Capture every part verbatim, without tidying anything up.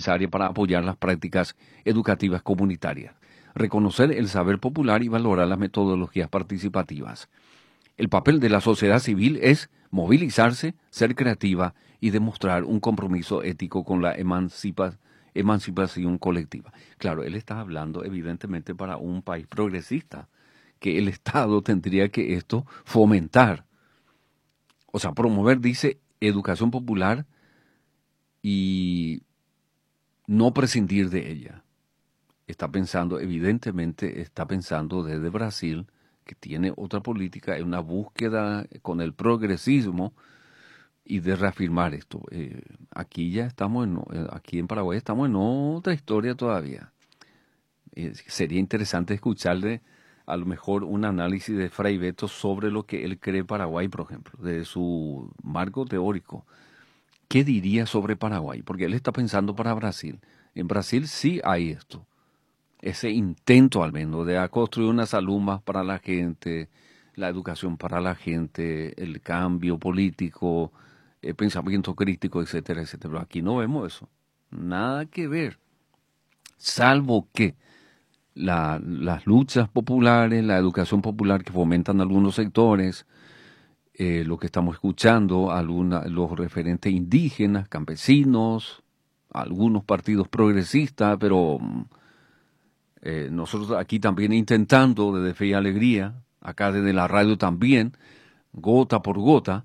necesaria para apoyar las prácticas educativas comunitarias, reconocer el saber popular y valorar las metodologías participativas. El papel de la sociedad civil es movilizarse, ser creativa y demostrar un compromiso ético con la emancipa- emancipación colectiva. Claro, él está hablando evidentemente para un país progresista, que el Estado tendría que esto fomentar. O sea, promover, dice, educación popular y no prescindir de ella. Está pensando, evidentemente, está pensando desde Brasil, que tiene otra política, en una búsqueda con el progresismo y de reafirmar esto. Eh, aquí ya estamos, en, eh, aquí en Paraguay estamos en otra historia todavía. Eh, sería interesante escucharle a lo mejor un análisis de Fray Beto sobre lo que él cree Paraguay, por ejemplo, de su marco teórico. ¿Qué diría sobre Paraguay? Porque él está pensando para Brasil. En Brasil sí hay esto, ese intento al menos de a construir una salud más para la gente, la educación para la gente, el cambio político, el pensamiento crítico, etcétera, etcétera. Pero aquí no vemos eso. Nada que ver. Salvo que la- las luchas populares, la educación popular que fomentan algunos sectores, eh, lo que estamos escuchando, alguna, los referentes indígenas, campesinos, algunos partidos progresistas, pero mm, eh, nosotros aquí también intentando desde Fe y Alegría, acá desde la radio también, gota por gota,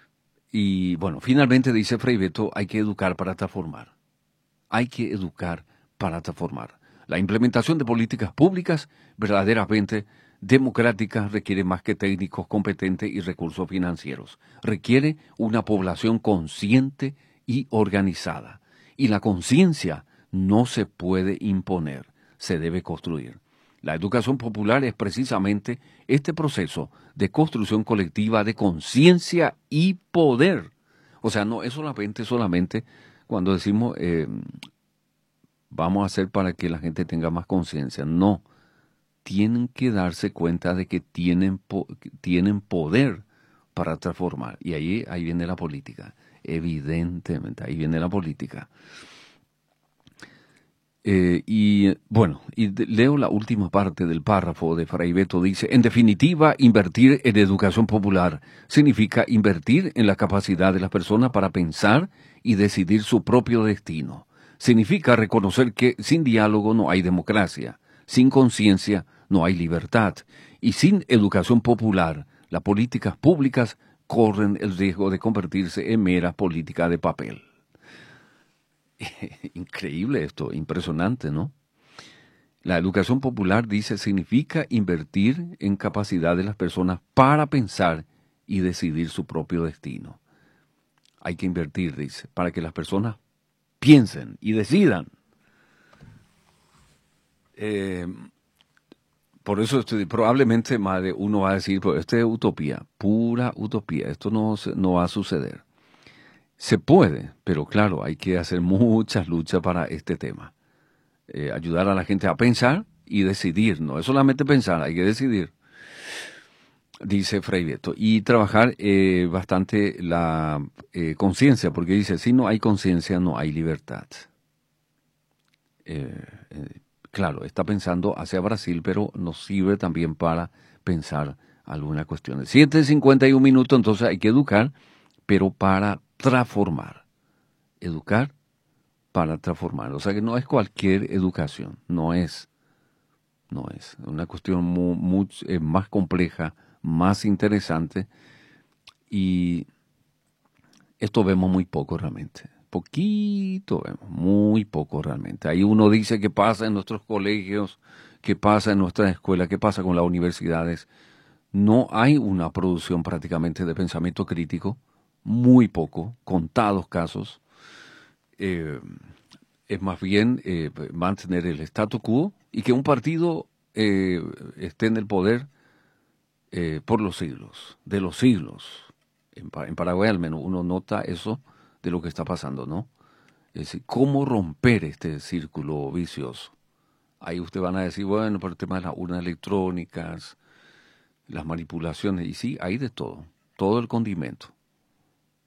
y bueno, finalmente dice Frei Beto, hay que educar para transformar. Hay que educar para transformar. La implementación de políticas públicas verdaderamente democráticas requiere más que técnicos competentes y recursos financieros. Requiere una población consciente y organizada. Y la conciencia no se puede imponer, se debe construir. La educación popular es precisamente este proceso de construcción colectiva de conciencia y poder. O sea, no es solamente, solamente cuando decimos eh, vamos a hacer para que la gente tenga más conciencia. No, tienen que darse cuenta de que tienen, po que tienen poder para transformar. Y ahí, ahí viene la política. Evidentemente, ahí viene la política. Eh, y bueno, y de, leo la última parte del párrafo de Fray Beto. Dice, en definitiva, invertir en educación popular significa invertir en la capacidad de las personas para pensar y decidir su propio destino. Significa reconocer que sin diálogo no hay democracia, sin conciencia no hay libertad, y sin educación popular, las políticas públicas corren el riesgo de convertirse en mera política de papel. Increíble esto, impresionante, ¿no? La educación popular, dice, significa invertir en capacidad de las personas para pensar y decidir su propio destino. Hay que invertir, dice, para que las personas piensen y decidan. Eh, por eso estoy, probablemente más de uno va a decir, pues esto es utopía, pura utopía, esto no, no va a suceder. Se puede, pero claro, hay que hacer muchas luchas para este tema. Eh, ayudar a la gente a pensar y decidir, no es solamente pensar, hay que decidir, dice Frei Beto, y trabajar eh, bastante la eh, conciencia, porque dice, si no hay conciencia, no hay libertad. Eh, eh, claro, está pensando hacia Brasil, pero nos sirve también para pensar algunas cuestiones. siete cincuenta y un minutos, entonces hay que educar, pero para transformar. Educar para transformar. O sea que no es cualquier educación, no es, no es. Una cuestión muy, muy eh, más compleja, más interesante, y esto vemos muy poco realmente. Poquito vemos, muy poco realmente. Ahí uno dice qué pasa en nuestros colegios, qué pasa en nuestras escuelas, qué pasa con las universidades. No hay una producción prácticamente de pensamiento crítico, muy poco, contados casos. Eh, es más bien eh, mantener el statu quo y que un partido eh, esté en el poder eh, por los siglos, de los siglos. En, en Paraguay al menos uno nota eso de lo que está pasando, ¿no? Es decir, ¿cómo romper este círculo vicioso? Ahí ustedes van a decir, bueno, por el tema de las urnas electrónicas, las manipulaciones, y sí, hay de todo, todo el condimento.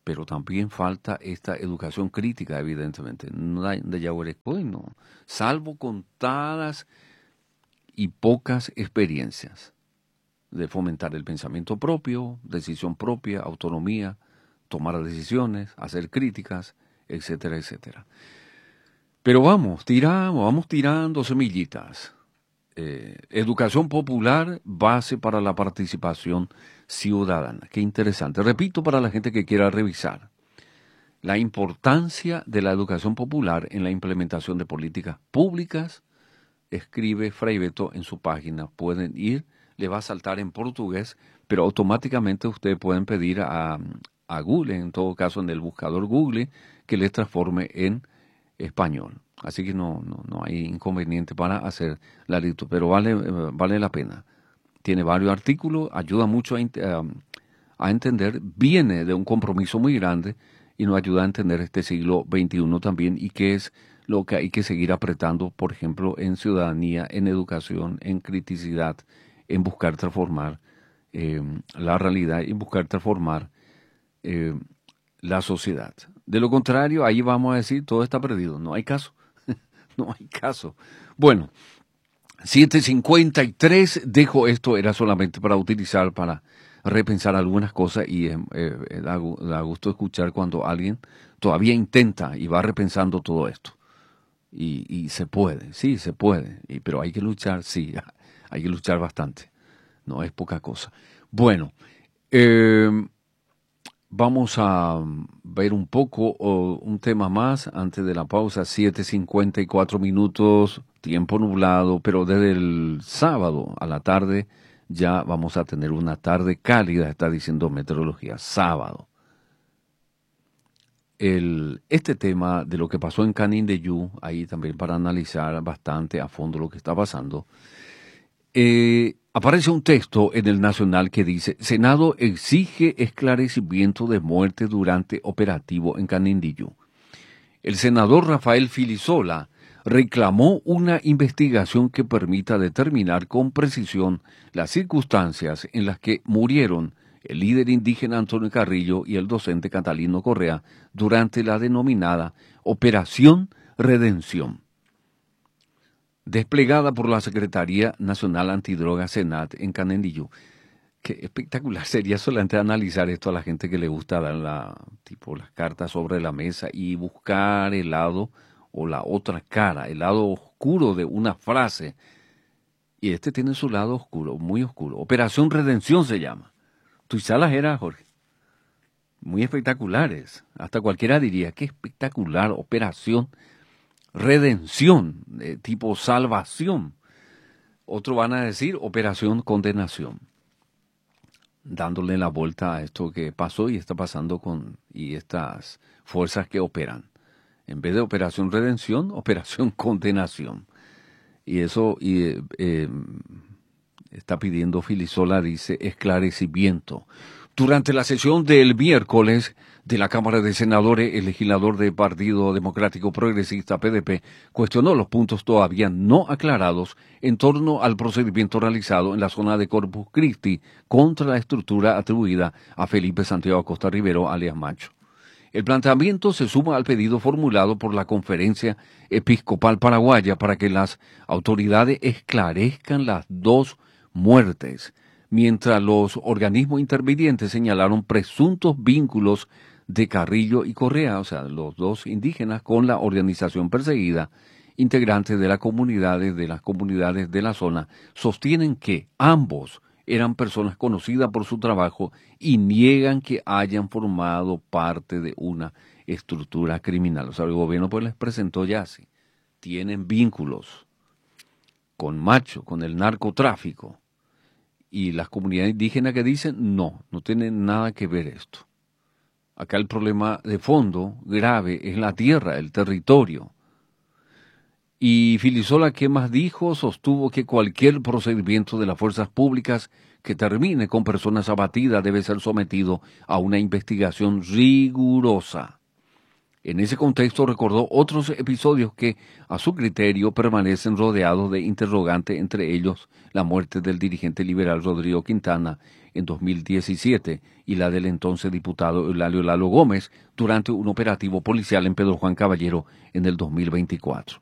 pero también falta esta educación crítica, evidentemente. No hay de Yaguarecoy, no. Salvo contadas y pocas experiencias de fomentar el pensamiento propio, decisión propia, autonomía, tomar decisiones, hacer críticas, etcétera, etcétera. Pero vamos, tiramos, vamos tirando semillitas. Eh, educación popular, base para la participación ciudadana. Qué interesante. Repito para la gente que quiera revisar. La importancia de la educación popular en la implementación de políticas públicas, escribe Frei Beto en su página. Pueden ir, le va a saltar en portugués, pero automáticamente ustedes pueden pedir a, a Google, en todo caso en el buscador Google, que les transforme en español. Así que no, no, no hay inconveniente para hacer la lectura, pero vale, vale la pena. Tiene varios artículos, ayuda mucho a, a, a entender, viene de un compromiso muy grande y nos ayuda a entender este siglo veintiuno también y qué es lo que hay que seguir apretando, por ejemplo, en ciudadanía, en educación, en criticidad, en buscar transformar eh, la realidad, en buscar transformar eh, la sociedad. De lo contrario, ahí vamos a decir, todo está perdido, no hay caso, no hay caso. Bueno, siete cincuenta y tres, dejo esto, era solamente para utilizar, para repensar algunas cosas y eh, eh, da, da gusto escuchar cuando alguien todavía intenta y va repensando todo esto. Y, y se puede, sí, se puede, y, pero hay que luchar, sí, hay que luchar bastante, no es poca cosa. Bueno, eh, vamos a ver un poco oh, un tema más antes de la pausa, siete cincuenta y cuatro minutos, tiempo nublado, pero desde el sábado a la tarde ya vamos a tener una tarde cálida, está diciendo meteorología, sábado. El, este tema de lo que pasó en Canindeyú, ahí también para analizar bastante a fondo lo que está pasando, eh, aparece un texto en el Nacional que dice: Senado exige esclarecimiento de muerte durante operativo en Canindeyú. El senador Rafael Filisola reclamó una investigación que permita determinar con precisión las circunstancias en las que murieron el líder indígena Antonio Carrillo y el docente Catalino Correa durante la denominada Operación Redención, desplegada por la Secretaría Nacional Antidroga Senat en Canindeyú. Qué espectacular sería solamente analizar esto a la gente que le gusta dar la, tipo, las cartas sobre la mesa y buscar el lado o la otra cara, el lado oscuro de una frase. Y este tiene su lado oscuro, muy oscuro. Operación Redención se llama. Tuisalas era, Jorge, muy espectaculares. Hasta cualquiera diría, qué espectacular, operación redención, de tipo salvación. Otros van a decir operación condenación, dándole la vuelta a esto que pasó y está pasando con y estas fuerzas que operan. En vez de operación redención, operación condenación. Y eso y, eh, está pidiendo Filisola, dice, esclarecimiento. Durante la sesión del miércoles de la Cámara de Senadores, el legislador del Partido Democrático Progresista, P D P, cuestionó los puntos todavía no aclarados en torno al procedimiento realizado en la zona de Corpus Christi contra la estructura atribuida a Felipe Santiago Acosta Rivero, alias Macho. El planteamiento se suma al pedido formulado por la Conferencia Episcopal Paraguaya para que las autoridades esclarezcan las dos muertes, mientras los organismos intervinientes señalaron presuntos vínculos de Carrillo y Correa, o sea, los dos indígenas, con la organización perseguida. Integrantes de las comunidades de las comunidades de la zona sostienen que ambos eran personas conocidas por su trabajo y niegan que hayan formado parte de una estructura criminal. O sea, el gobierno pues les presentó ya así. Tienen vínculos con Macho, con el narcotráfico. Y las comunidades indígenas que dicen, no, no tienen nada que ver esto. Acá el problema de fondo grave es la tierra, el territorio. Y Filisola, ¿qué más dijo? Sostuvo que cualquier procedimiento de las fuerzas públicas que termine con personas abatidas debe ser sometido a una investigación rigurosa. En ese contexto recordó otros episodios que, a su criterio, permanecen rodeados de interrogante, entre ellos la muerte del dirigente liberal Rodrigo Quintana en dos mil diecisiete y la del entonces diputado Eulalio Lalo Gómez durante un operativo policial en Pedro Juan Caballero en el dos mil veinticuatro.